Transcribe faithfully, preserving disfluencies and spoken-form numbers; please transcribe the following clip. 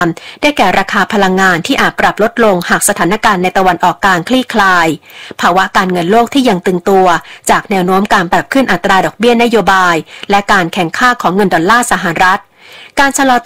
ได้แก่ราคาพลังงานที่อาจปรับลดลงหากสถานการณ์ในตะวันออกกลางคลี่คลายภาวะการเงินโลกที่ยังตึงตัวจากแนวโน้มการปรับขึ้นอัตราดอกเบี้ยนโยบายและการแข่งข้าของเงินดอลลาร์สหรัฐการชะลอ